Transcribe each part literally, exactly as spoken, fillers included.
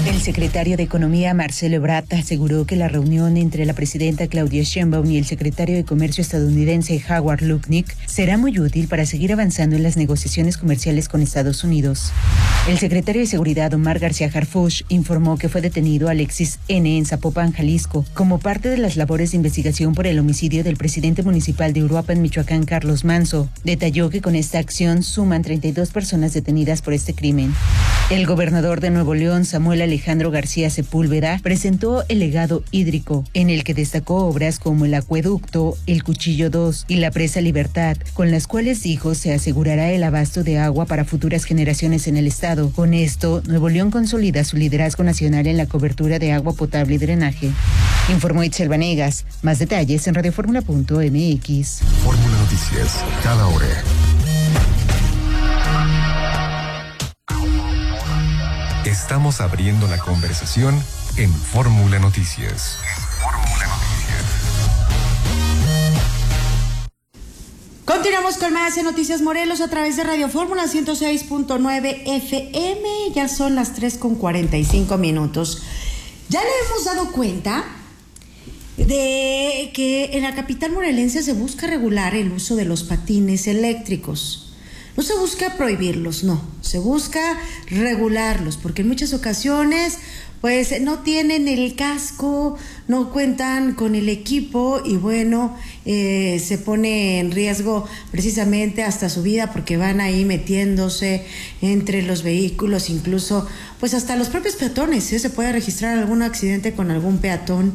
El secretario de Economía, Marcelo Ebrard, aseguró que la reunión entre la presidenta Claudia Sheinbaum y el secretario de Comercio estadounidense Howard Lutnick será muy útil para seguir avanzando en las negociaciones comerciales con Estados Unidos. El secretario de Seguridad, Omar García Harfuch, informó que fue detenido Alexis N. en Zapopan, Jalisco, como parte de las labores de investigación por el homicidio del presidente municipal de Uruapan, Michoacán, Carlos Manzo. Detalló que con esta acción suman treinta y dos personas detenidas por este crimen. El gobernador de Nuevo León, Samuel Alejandro García Sepúlveda, presentó el legado hídrico, en el que destacó obras como el acueducto, el Cuchillo dos y la presa Libertad, con las cuales dijo se asegurará el abasto de agua para futuras generaciones en el estado. Con esto, Nuevo León consolida su liderazgo nacional en la cobertura de agua potable y drenaje. Informó Itzel Vanegas. Más detalles en radioformula punto m x. Fórmula Noticias, cada hora. Estamos abriendo la conversación en Fórmula Noticias. Fórmula Noticias. Continuamos con más en Noticias Morelos a través de Radio Fórmula ciento seis punto nueve F M. Ya son las tres con cuarenta y cinco minutos. Ya le hemos dado cuenta de que en la capital morelense se busca regular el uso de los patines eléctricos. No se busca prohibirlos, no, se busca regularlos, porque en muchas ocasiones pues no tienen el casco, no cuentan con el equipo y bueno, eh, se pone en riesgo precisamente hasta su vida porque van ahí metiéndose entre los vehículos, incluso pues hasta los propios peatones, ¿eh? Se puede registrar algún accidente con algún peatón.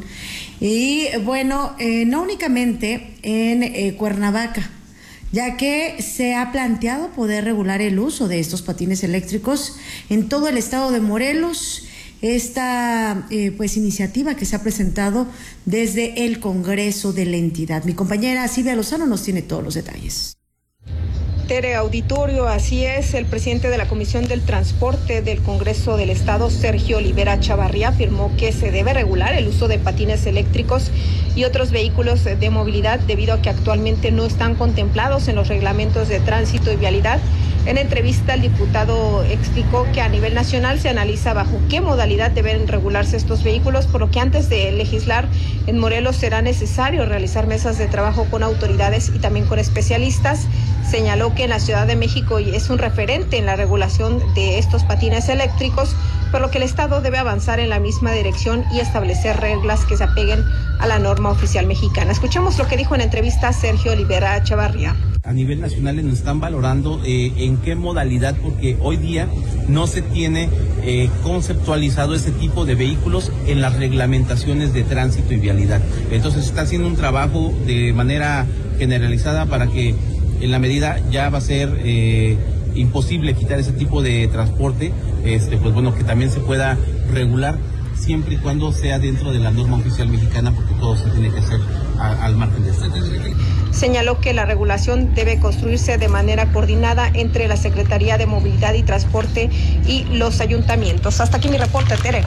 Y bueno, eh, no únicamente en eh, Cuernavaca, ya que se ha planteado poder regular el uso de estos patines eléctricos en todo el estado de Morelos. Esta eh, pues iniciativa que se ha presentado desde el Congreso de la entidad. Mi compañera Silvia Lozano nos tiene todos los detalles. Tere Auditorio, así es, el presidente de la Comisión del Transporte del Congreso del Estado, Sergio Olivera Chavarría, afirmó que se debe regular el uso de patines eléctricos y otros vehículos de movilidad debido a que actualmente no están contemplados en los reglamentos de tránsito y vialidad. En entrevista, el diputado explicó que a nivel nacional se analiza bajo qué modalidad deben regularse estos vehículos, por lo que antes de legislar en Morelos será necesario realizar mesas de trabajo con autoridades y también con especialistas. Señaló que en la Ciudad de México es un referente en la regulación de estos patines eléctricos, por lo que el Estado debe avanzar en la misma dirección y establecer reglas que se apeguen a la norma oficial mexicana. Escuchamos lo que dijo en entrevista Sergio Olivera Chavarría. A nivel nacional nos están valorando eh, en qué modalidad, porque hoy día no se tiene eh, conceptualizado ese tipo de vehículos en las reglamentaciones de tránsito y vialidad. Entonces se está haciendo un trabajo de manera generalizada para que en la medida ya va a ser eh, imposible quitar ese tipo de transporte, este, pues bueno, que también se pueda regular siempre y cuando sea dentro de la norma oficial mexicana, porque todo se tiene que hacer a, al margen de este derecho. Señaló que la regulación debe construirse de manera coordinada entre la Secretaría de Movilidad y Transporte y los ayuntamientos. Hasta aquí mi reporte, Tere.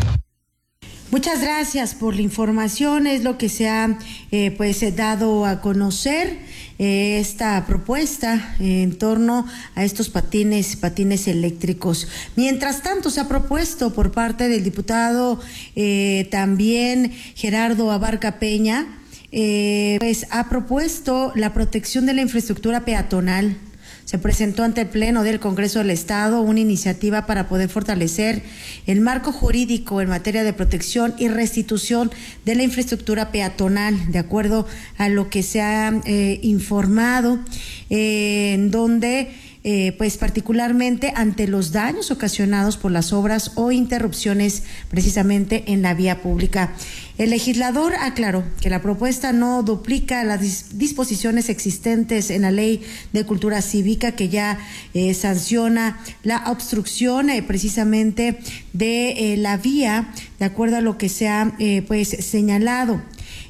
Muchas gracias por la información, es lo que se ha eh, pues dado a conocer eh, esta propuesta eh, en torno a estos patines, patines eléctricos. Mientras tanto, se ha propuesto por parte del diputado eh, también Gerardo Abarca Peña, eh, pues ha propuesto la protección de la infraestructura peatonal. Se presentó ante el Pleno del Congreso del Estado una iniciativa para poder fortalecer el marco jurídico en materia de protección y restitución de la infraestructura peatonal, de acuerdo a lo que se ha eh, informado, eh, en donde eh, pues particularmente ante los daños ocasionados por las obras o interrupciones precisamente en la vía pública. El legislador aclaró que la propuesta no duplica las dis- disposiciones existentes en la Ley de Cultura Cívica, que ya eh, sanciona la obstrucción eh, precisamente de eh, la vía, de acuerdo a lo que se ha eh, pues señalado.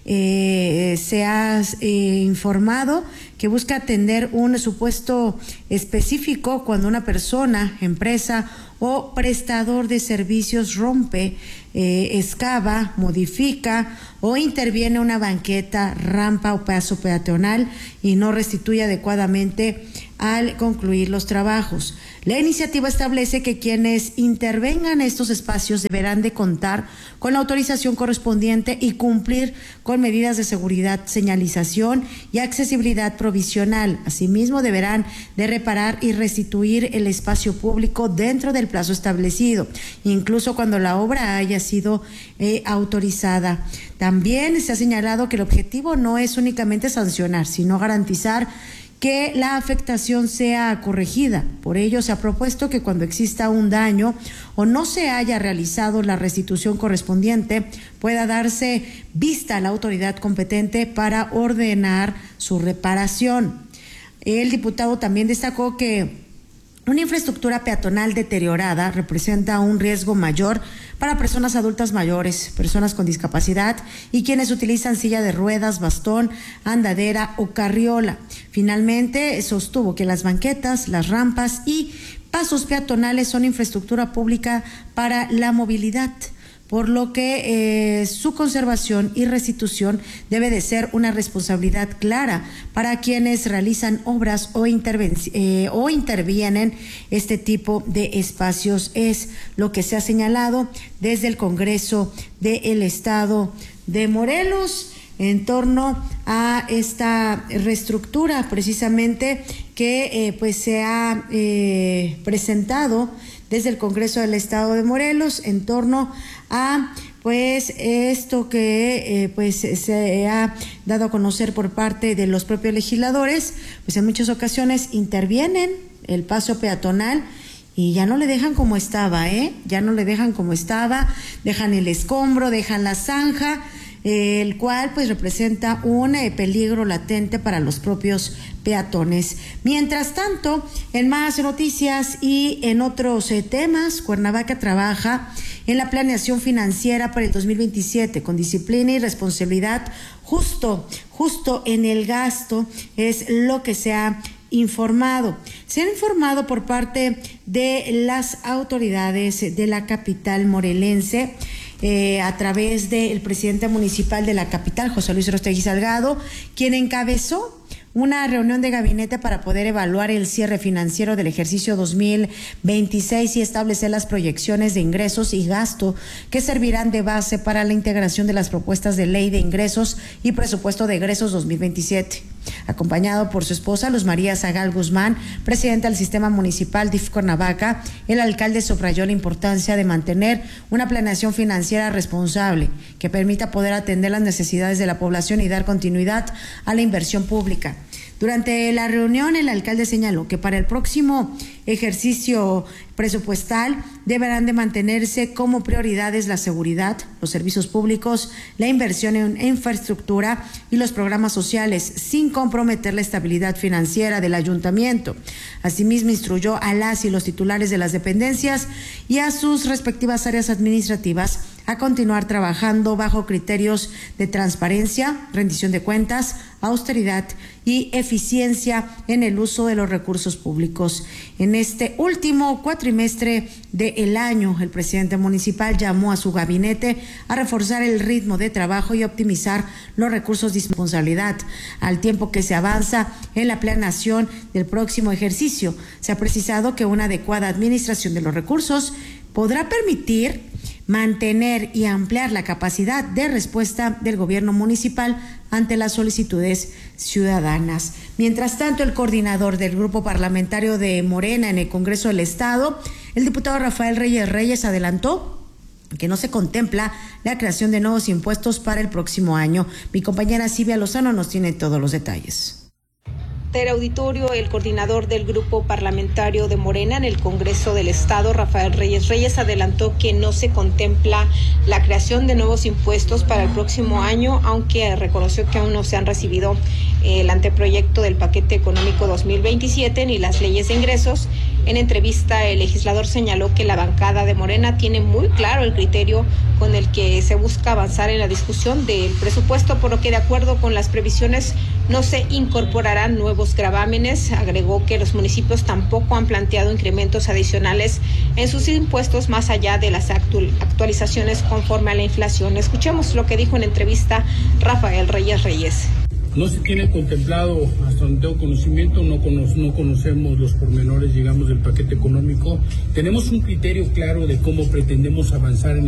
Eh, se ha eh, informado que busca atender un supuesto específico cuando una persona, empresa o prestador de servicios rompe, eh, excava, modifica o interviene una banqueta, rampa o paso peatonal y no restituye adecuadamente al concluir los trabajos. La iniciativa establece que quienes intervengan en estos espacios deberán de contar con la autorización correspondiente y cumplir con medidas de seguridad, señalización y accesibilidad provisional. Asimismo, deberán de reparar y restituir el espacio público dentro del plazo establecido, incluso cuando la obra haya sido eh, autorizada. También se ha señalado que el objetivo no es únicamente sancionar, sino garantizar que la afectación sea corregida. Por ello, se ha propuesto que cuando exista un daño o no se haya realizado la restitución correspondiente, pueda darse vista a la autoridad competente para ordenar su reparación. El diputado también destacó que una infraestructura peatonal deteriorada representa un riesgo mayor para personas adultas mayores, personas con discapacidad y quienes utilizan silla de ruedas, bastón, andadera o carriola. Finalmente, sostuvo que las banquetas, las rampas y pasos peatonales son infraestructura pública para la movilidad, por lo que eh, su conservación y restitución debe de ser una responsabilidad clara para quienes realizan obras o, eh, o intervienen este tipo de espacios. Es lo que se ha señalado desde el Congreso del Estado de Morelos en torno a esta reestructura precisamente que eh, pues se ha eh, presentado desde el Congreso del Estado de Morelos en torno a pues esto que eh, pues se ha dado a conocer por parte de los propios legisladores. Pues en muchas ocasiones intervienen el paso peatonal y ya no le dejan como estaba, ¿eh? Ya no le dejan como estaba, dejan el escombro, dejan la zanja, eh, el cual pues representa un eh, peligro latente para los propios peatones. Mientras tanto, en más noticias y en otros eh, temas, Cuernavaca trabaja en la planeación financiera para el dos mil veintisiete con disciplina y responsabilidad justo, justo en el gasto, es lo que se ha informado. Se ha informado por parte de las autoridades de la capital morelense, eh, a través del presidente municipal de la capital, José Luis Orostegui Salgado, quien encabezó una reunión de gabinete para poder evaluar el cierre financiero del ejercicio dos mil veintiséis y establecer las proyecciones de ingresos y gasto que servirán de base para la integración de las propuestas de ley de ingresos y presupuesto de egresos dos mil veintisiete. Acompañado por su esposa, Luz María Zagal Guzmán, presidenta del Sistema Municipal D I F Cuernavaca, el alcalde subrayó la importancia de mantener una planeación financiera responsable que permita poder atender las necesidades de la población y dar continuidad a la inversión pública. Durante la reunión, el alcalde señaló que para el próximo ejercicio presupuestal deberán de mantenerse como prioridades la seguridad, los servicios públicos, la inversión en infraestructura y los programas sociales, sin comprometer la estabilidad financiera del ayuntamiento. Asimismo, instruyó a las y los titulares de las dependencias y a sus respectivas áreas administrativas a continuar trabajando bajo criterios de transparencia, rendición de cuentas, austeridad y eficiencia en el uso de los recursos públicos. En este último cuatrimestre del año, el presidente municipal llamó a su gabinete a reforzar el ritmo de trabajo y optimizar los recursos de responsabilidad, al tiempo que se avanza en la planeación del próximo ejercicio. Se ha precisado que una adecuada administración de los recursos podrá permitir mantener y ampliar la capacidad de respuesta del gobierno municipal ante las solicitudes ciudadanas. Mientras tanto, el coordinador del grupo parlamentario de Morena en el Congreso del Estado, el diputado Rafael Reyes Reyes, adelantó que no se contempla la creación de nuevos impuestos para el próximo año. Mi compañera Silvia Lozano nos tiene todos los detalles. Auditorio, el coordinador del grupo parlamentario de Morena en el Congreso del Estado, Rafael Reyes Reyes, adelantó que no se contempla la creación de nuevos impuestos para el próximo año, aunque reconoció que aún no se han recibido el anteproyecto del paquete económico dos mil veintisiete ni las leyes de ingresos. En entrevista, el legislador señaló que la bancada de Morena tiene muy claro el criterio con el que se busca avanzar en la discusión del presupuesto, por lo que de acuerdo con las previsiones no se incorporarán nuevos gravámenes. Agregó que los municipios tampoco han planteado incrementos adicionales en sus impuestos más allá de las actualizaciones conforme a la inflación. Escuchemos lo que dijo en entrevista Rafael Reyes Reyes. No se tiene contemplado, hasta donde tengo conocimiento, no, cono no conocemos los pormenores, digamos, del paquete económico. Tenemos un criterio claro de cómo pretendemos avanzar en